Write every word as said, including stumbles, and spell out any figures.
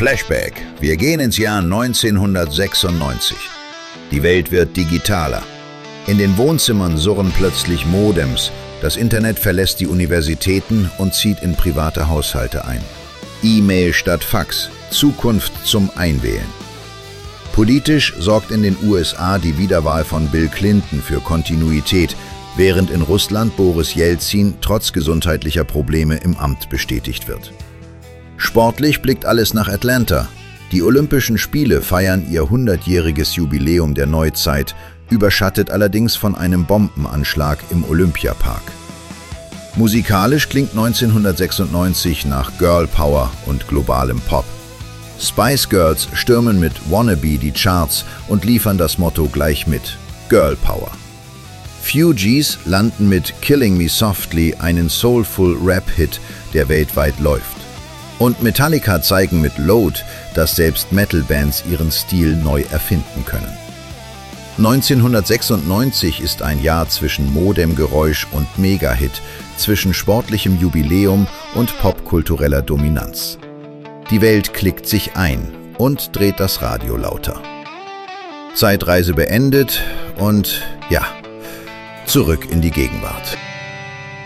Flashback. Wir gehen ins Jahr neunzehnhundertsechsundneunzig. Die Welt wird digitaler. In den Wohnzimmern surren plötzlich Modems. Das Internet verlässt die Universitäten und zieht in private Haushalte ein. E-Mail statt Fax. Zukunft zum Einwählen. Politisch sorgt in den U S A die Wiederwahl von Bill Clinton für Kontinuität, während in Russland Boris Jelzin trotz gesundheitlicher Probleme im Amt bestätigt wird. Sportlich blickt alles nach Atlanta. Die Olympischen Spiele feiern ihr hundertjähriges Jubiläum der Neuzeit, überschattet allerdings von einem Bombenanschlag im Olympiapark. Musikalisch klingt neunzehnhundertsechsundneunzig nach Girl Power und globalem Pop. Spice Girls stürmen mit Wannabe die Charts und liefern das Motto gleich mit: Girl Power. Fugees landen mit Killing Me Softly einen soulful Rap-Hit, der weltweit läuft. Und Metallica zeigen mit Load, dass selbst Metal-Bands ihren Stil neu erfinden können. neunzehnhundertsechsundneunzig ist ein Jahr zwischen Modemgeräusch und Mega-Hit, zwischen sportlichem Jubiläum und popkultureller Dominanz. Die Welt klickt sich ein und dreht das Radio lauter. Zeitreise beendet und ja, zurück in die Gegenwart.